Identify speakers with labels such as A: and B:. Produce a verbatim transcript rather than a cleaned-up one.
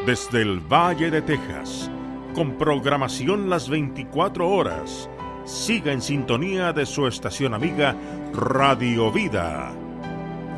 A: desde el Valle de Texas, con programación las veinticuatro horas. Siga en sintonía de su estación amiga Radio Vida.